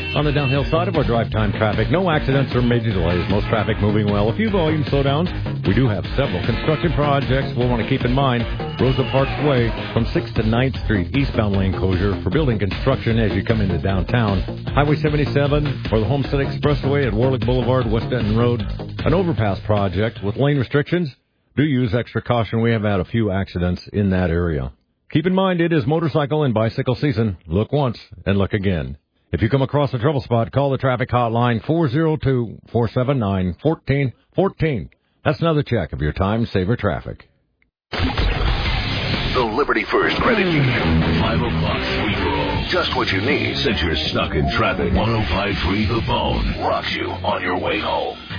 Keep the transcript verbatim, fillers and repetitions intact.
On the downhill side of our drive time traffic, no accidents or major delays. Most traffic moving well. A few volume slowdowns. We do have several construction projects we'll want to keep in mind. Rosa Parks Way from sixth to ninth Street, eastbound lane closure for building construction as you come into downtown. Highway seventy-seven or the Homestead Expressway at Warlick Boulevard, West Denton Road. An overpass project with lane restrictions. Do use extra caution. We have had a few accidents in that area. Keep in mind it is motorcycle and bicycle season. Look once and look again. If you come across a trouble spot, call the traffic hotline four oh two, four seven nine, one four one four. That's another check of your time saver traffic. The Liberty First Credit Union. five o'clock free roll. Just what you need since you're stuck in traffic. one oh five point three The Bone rocks you on your way home.